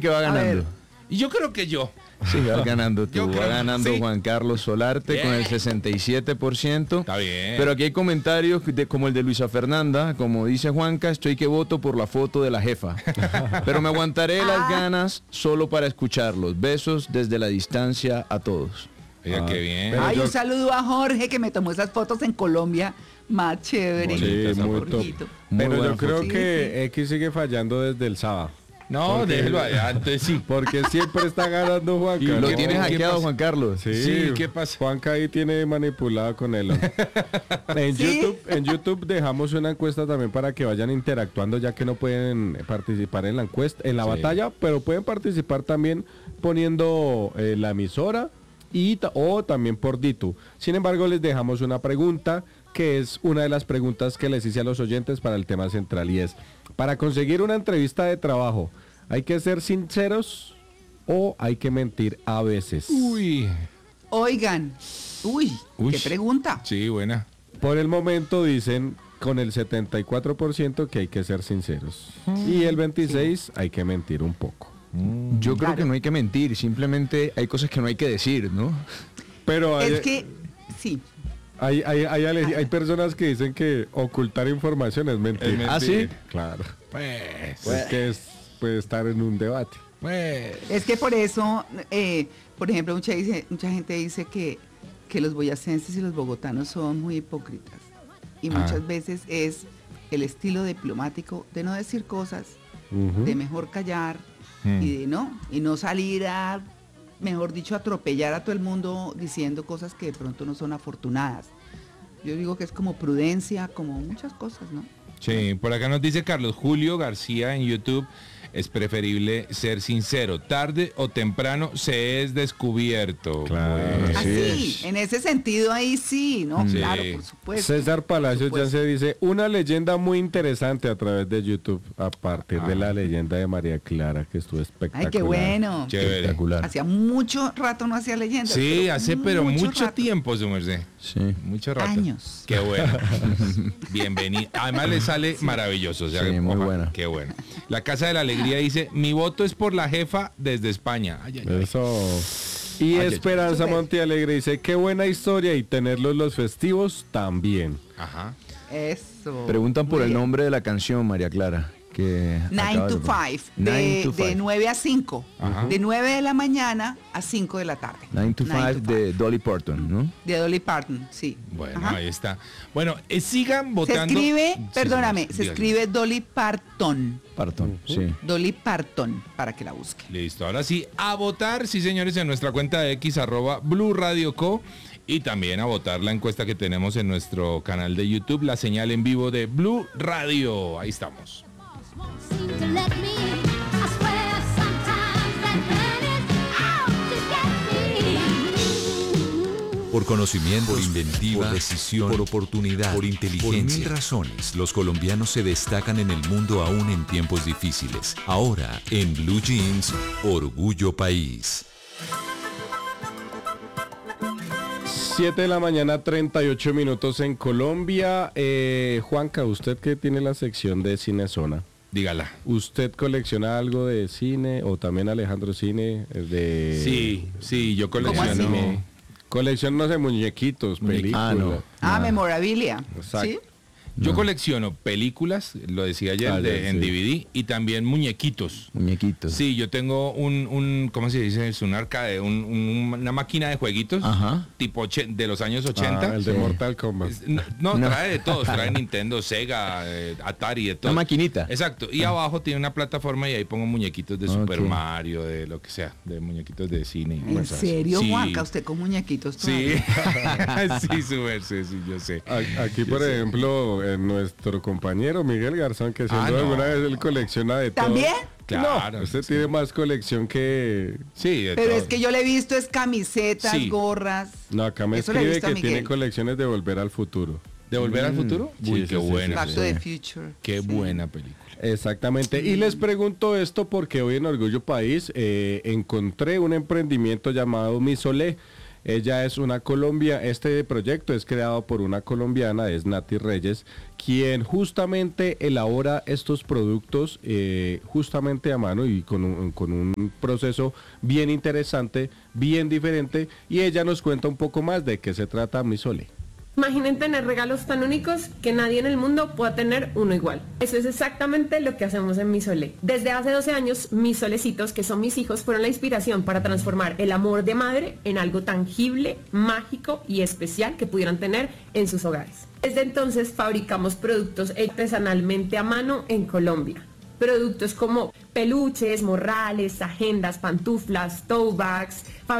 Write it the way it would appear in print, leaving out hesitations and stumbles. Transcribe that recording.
que va ganando? Y yo creo que yo. Sí, vas ganando tú, va ganando sí. Juan Carlos Solarte Bien. con el 67%. Está bien. Pero aquí hay comentarios como el de Luisa Fernanda, como dice Juanca, estoy que voto por la foto de la jefa. Pero me aguantaré las ganas solo para escucharlos. Besos desde la distancia a todos. Oiga, qué bien. Ay, un saludo a Jorge que me tomó esas fotos en Colombia. Más chévere. Sí, muy top. Jorgito. Muy Pero buena yo creo foto. que X sigue fallando desde el sábado. No, Porque- déjelo allá, antes sí. Porque siempre está ganando Juanca. Y ¿no? Lo tienes ¿qué hackeado, pasa? Juan Carlos. Sí, ¿qué pasa? Juanca ahí tiene manipulado con él. ¿Sí? En YouTube dejamos una encuesta también para que vayan interactuando, ya que no pueden participar en la encuesta, en la Sí. batalla, pero pueden participar también poniendo la emisora o también por Ditu. Sin embargo, les dejamos una pregunta que es una de las preguntas que les hice a los oyentes para el tema central, y es: para conseguir una entrevista de trabajo, ¿hay que ser sinceros o hay que mentir a veces? Uy. Oigan. Uy, Uy. qué pregunta. Sí, buena. Por el momento dicen con el 74% que hay que ser sinceros y el 26% hay que mentir un poco. Yo creo Claro. que no hay que mentir, simplemente hay cosas que no hay que decir, ¿no? Pero Es que, sí. hay personas que dicen que ocultar información es mentir. Es mentir. ¿Ah, sí? Claro. Pues. Es que puede estar en un debate. Pues. Es que por eso, por ejemplo, mucha gente dice que los boyacenses y los bogotanos son muy hipócritas. Y muchas veces es el estilo diplomático de no decir cosas, Ujú. de mejor callar y no salir a, mejor dicho, atropellar a todo el mundo diciendo cosas que de pronto no son afortunadas. Yo digo que es como prudencia, como muchas cosas, ¿no? Sí, por acá nos dice Carlos Julio García en YouTube: es preferible ser sincero, tarde o temprano se es descubierto. Claro. Bueno. Así, en ese sentido ahí sí, ¿no? Sí. Claro, por supuesto. César Palacios Por ya supuesto. se dice una leyenda muy interesante a través de YouTube, a partir de la leyenda de María Clara, que estuvo espectacular. Ay, qué bueno. Chévere. Espectacular. Hacía mucho rato no hacía leyendas. Sí, hace pero mucho rato. tiempo, su merced. Sí. Mucho rato. Años. Qué bueno. Bienvenido. Además le sale maravilloso. O sea, Sí, muy ojalá. bueno. Qué bueno. La Casa de la Alegría dice: mi voto es por la jefa desde España. Ay, ay, ay. Eso. Y Ay, ay, Esperanza ay. Montealegre dice, qué buena historia, y tenerlos los festivos también. Ajá. Eso. Preguntan por Muy el bien. nombre de la canción, María Clara. Que 9 acaba to de poner. 5, 9 to 5. de 9 a 5, Ajá. de 9 de la mañana a 5 de la tarde. 9 to 5 de Dolly Parton, ¿no? De Dolly Parton, sí. Bueno, Ajá. ahí está. Bueno, sigan Se votando. escribe, Sí, perdóname, señor, se dígale. escribe Dolly Parton. Parton, sí. Dolly Parton, para que la busquen. Listo, ahora sí, a votar, sí señores, en nuestra cuenta de X @Blue Radio Co. Y también a votar la encuesta que tenemos en nuestro canal de YouTube, la señal en vivo de Blue Radio. Ahí estamos. Seem to let me. I swear sometimes that man is out to get me. Por conocimiento, por inventiva, por decisión, por oportunidad, por inteligencia. Por 1000 razones, los colombianos se destacan en el mundo aún en tiempos difíciles. Ahora, en Blue Jeans, Orgullo País. 7 de la mañana, 38 minutos en Colombia. Juanca, usted que tiene la sección de Cine Zona, Dígala. ¿usted colecciona algo de cine o también Alejandro Cine? Sí, yo ¿Cómo así? colecciono. Colección, no sé, muñequitos, películas. no. Memorabilia. Exacto. ¿Sí? Yo colecciono películas, lo decía ayer, Ayer, en sí. DVD, y también muñequitos. Muñequitos. Sí, yo tengo un ¿cómo se dice? Es un arcade, una máquina de jueguitos, Ajá. tipo de los años 80. El de Sí. Mortal Kombat. No, No. trae de todos, trae Nintendo, Sega, Atari, de todo. Una maquinita. Exacto, y abajo tiene una plataforma y ahí pongo muñequitos de Super Ok. Mario, de lo que sea, de muñequitos de cine. y ¿En cosas. serio, Sí. Juanca? ¿Usted con muñequitos Sí, todavía? sí, su merced, sí, yo sé. Aquí, por ejemplo, nuestro compañero Miguel Garzón, que siendo no. alguna vez él colecciona de todo. ¿También? Claro. No, usted sí. tiene más colección que... Sí, de Pero todo. es que yo le he visto es camisetas, Sí. gorras. No, acá me Eso le he escribe visto a que tiene Miguel. colecciones de Volver al Futuro. ¿De Volver al Futuro? sí, Uy, sí, qué sí, buena. Back sí. to the Future. Qué Sí. buena película. Exactamente. Y les pregunto esto porque hoy en Orgullo País encontré un emprendimiento llamado Mi Solé, Ella es una colombiana, este proyecto es creado por una colombiana, es Nati Reyes, quien justamente elabora estos productos justamente a mano y con un proceso bien interesante, bien diferente, y ella nos cuenta un poco más de qué se trata Mi Sole. Imaginen tener regalos tan únicos que nadie en el mundo pueda tener uno igual. Eso es exactamente lo que hacemos en Mi Sole. Desde hace 12 años, mis solecitos, que son mis hijos, fueron la inspiración para transformar el amor de madre en algo tangible, mágico y especial que pudieran tener en sus hogares. Desde entonces fabricamos productos artesanalmente a mano en Colombia. Productos como peluches, morrales, agendas, pantuflas, tote bags.